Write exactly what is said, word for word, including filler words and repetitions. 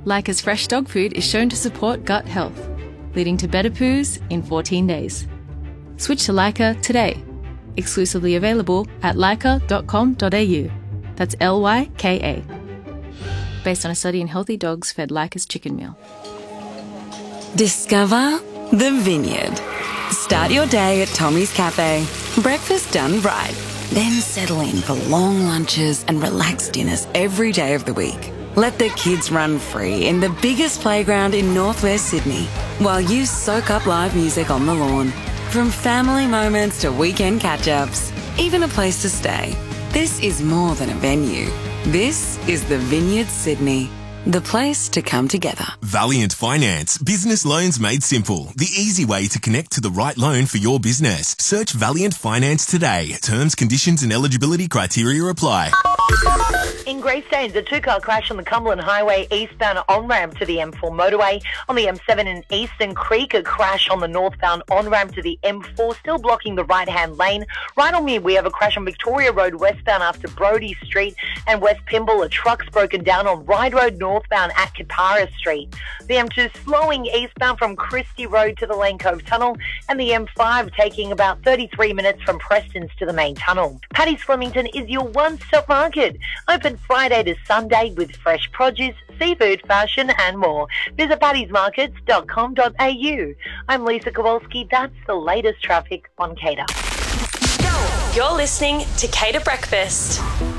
Leica's fresh dog food is shown to support gut health, leading to better poos in fourteen days. Switch to Leica today. Exclusively available at leica dot com dot a u. That's L Y K A. Based on a study in healthy dogs fed Leica's chicken meal. Discover the Vineyard. Start your day at Tommy's Cafe. Breakfast done right. Then settle in for long lunches and relaxed dinners every day of the week. Let the kids run free in the biggest playground in northwest Sydney while you soak up live music on the lawn. From family moments to weekend catch-ups, even a place to stay. This is more than a venue. This is the Vineyard Sydney. The place to come together. Valiant Finance. Business loans made simple. The easy way to connect to the right loan for your business. Search Valiant Finance today. Terms, conditions and eligibility criteria apply. In Greystanes, a two-car crash on the Cumberland Highway eastbound on-ramp to the M four motorway. On the M seven in Eastern Creek, a crash on the northbound on-ramp to the M four, still blocking the right-hand lane. Right on me, we have a crash on Victoria Road westbound after Brodie Street and West Pymble. A truck's broken down on Ryde Road northbound at Kipara Street. The M two slowing eastbound from Christie Road to the Lane Cove Tunnel, and the M five taking about thirty-three minutes from Prestons to the main tunnel. Paddy's Flemington is your one-stop market. Open Friday to Sunday with fresh produce, seafood, fashion and more. Visit paddys markets dot com dot a u. I'm Lisa Kowalski. That's the latest traffic on Cater. You're listening to Cater Breakfast.